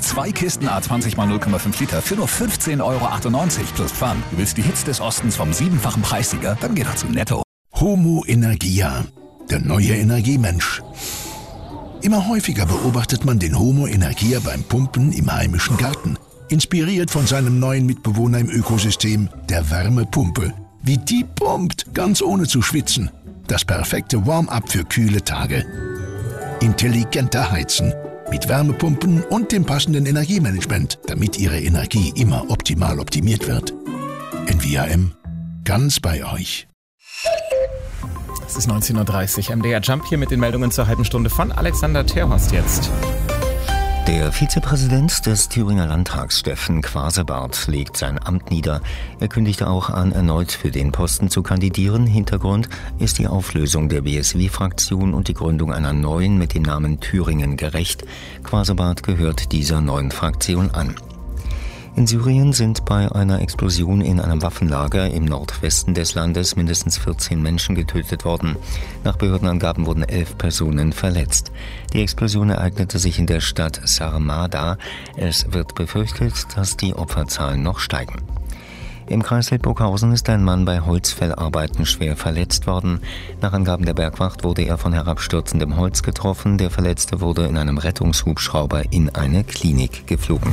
2 Kisten A20 x 0,5 Liter für nur 15,98 € plus Pfand. Du willst die Hits des Ostens vom 7-fachen Preissieger? Dann geh doch zu Netto. Homo Energia, der neue Energiemensch. Immer häufiger beobachtet man den Homo Energia beim Pumpen im heimischen Garten. Inspiriert von seinem neuen Mitbewohner im Ökosystem, der Wärmepumpe. Wie die pumpt, ganz ohne zu schwitzen. Das perfekte Warm-up für kühle Tage. Intelligenter Heizen. Mit Wärmepumpen und dem passenden Energiemanagement, damit Ihre Energie immer optimal optimiert wird. NVIM, ganz bei euch. Es ist 19.30 Uhr. MDR Jump hier mit den Meldungen zur halben Stunde von Alexander Terhorst jetzt. Der Vizepräsident des Thüringer Landtags, Steffen Quasebart, legt sein Amt nieder. Er kündigte auch an, erneut für den Posten zu kandidieren. Hintergrund ist die Auflösung der BSW-Fraktion und die Gründung einer neuen mit dem Namen Thüringen gerecht. Quasebart gehört dieser neuen Fraktion an. In Syrien sind bei einer Explosion in einem Waffenlager im Nordwesten des Landes mindestens 14 Menschen getötet worden. Nach Behördenangaben wurden 11 Personen verletzt. Die Explosion ereignete sich in der Stadt Sarmada. Es wird befürchtet, dass die Opferzahlen noch steigen. Im Kreis Hildburghausen ist ein Mann bei Holzfällarbeiten schwer verletzt worden. Nach Angaben der Bergwacht wurde er von herabstürzendem Holz getroffen. Der Verletzte wurde in einem Rettungshubschrauber in eine Klinik geflogen.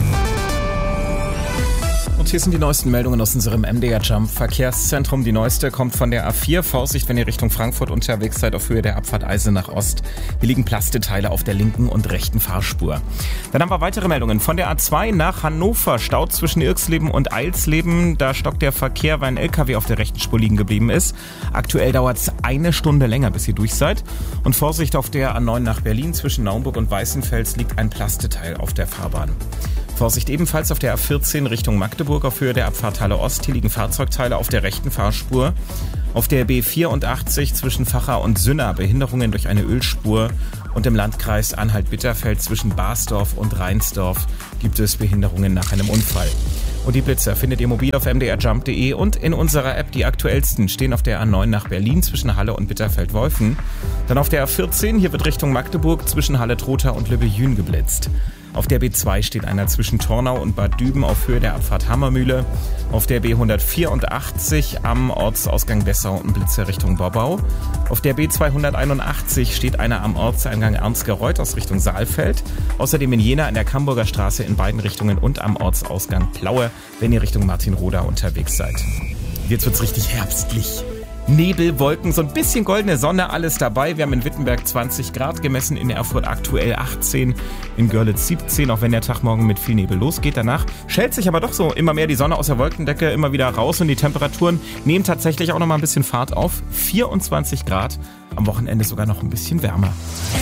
Und hier sind die neuesten Meldungen aus unserem MDR Jump Verkehrszentrum. Die neueste kommt von der A4. Vorsicht, wenn ihr Richtung Frankfurt unterwegs seid, auf Höhe der Abfahrt Eisenach Ost. Hier liegen Plasteteile auf der linken und rechten Fahrspur. Dann haben wir weitere Meldungen. Von der A2 nach Hannover. Stau zwischen Irxleben und Eilsleben. Da stockt der Verkehr, weil ein LKW auf der rechten Spur liegen geblieben ist. Aktuell dauert es 1 Stunde länger, bis ihr durch seid. Und Vorsicht, auf der A9 nach Berlin zwischen Naumburg und Weißenfels liegt ein Plasteteil auf der Fahrbahn. Vorsicht ebenfalls auf der A14 Richtung Magdeburg auf Höhe der Abfahrt Halle Ost. Hier liegen Fahrzeugteile auf der rechten Fahrspur. Auf der B84 zwischen Vacha und Sünna Behinderungen durch eine Ölspur. Und im Landkreis Anhalt-Bitterfeld zwischen Basdorf und Reinsdorf gibt es Behinderungen nach einem Unfall. Und die Blitzer findet ihr mobil auf mdrjump.de und in unserer App. Die aktuellsten stehen auf der A9 nach Berlin zwischen Halle und Bitterfeld-Wolfen. Dann auf der A14, hier wird Richtung Magdeburg zwischen Halle-Trotha und Lübbe-Jühn geblitzt. Auf der B2 steht einer zwischen Tornau und Bad Düben auf Höhe der Abfahrt Hammermühle. Auf der B184 am Ortsausgang Dessau ein Blitzer Richtung Borbau. Auf der B281 steht einer am Ortseingang Ernstgereuth aus Richtung Saalfeld. Außerdem in Jena an der Camburger Straße in beiden Richtungen und am Ortsausgang Plaue, wenn ihr Richtung Martinroda unterwegs seid. Jetzt wird's richtig herbstlich. Nebel, Wolken, so ein bisschen goldene Sonne, alles dabei. Wir haben in Wittenberg 20 Grad gemessen, in Erfurt aktuell 18, in Görlitz 17, auch wenn der Tag morgen mit viel Nebel losgeht. Danach schält sich aber doch so immer mehr die Sonne aus der Wolkendecke, immer wieder raus und die Temperaturen nehmen tatsächlich auch noch mal ein bisschen Fahrt auf. 24 Grad, am Wochenende sogar noch ein bisschen wärmer.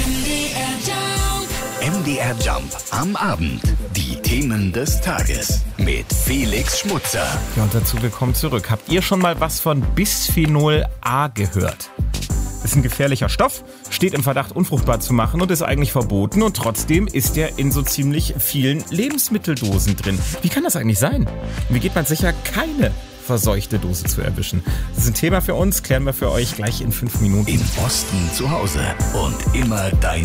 MDR Jump am Abend. Die Themen des Tages mit Felix Schmutzer. Ja, und dazu willkommen zurück. Habt ihr schon mal was von Bisphenol A gehört? Ist ein gefährlicher Stoff, steht im Verdacht, unfruchtbar zu machen und ist eigentlich verboten. Und trotzdem ist er in so ziemlich vielen Lebensmitteldosen drin. Wie kann das eigentlich sein? Wie geht man sicher, keine verseuchte Dose zu erwischen? Das ist ein Thema für uns, klären wir für euch gleich in 5 Minuten. Im Osten zu Hause und immer dein